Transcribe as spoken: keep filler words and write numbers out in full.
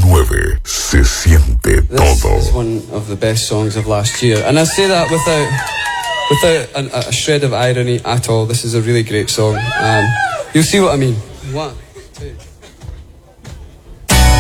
nueve se siente todo. This is one of the best songs of last year, and I say that without without an, a shred of irony at all. This is a really great song. Um, you'll see what I mean. One, two.